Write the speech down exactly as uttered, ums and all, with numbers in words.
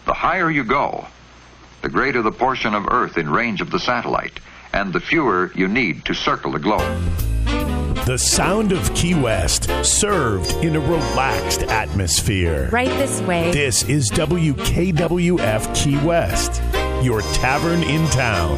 The higher you go, the greater the portion of Earth in range of the satellite, and the fewer you need to circle the globe. The sound of Key West, served in a relaxed atmosphere. Right this way. This is W K W F Key West, your tavern in town.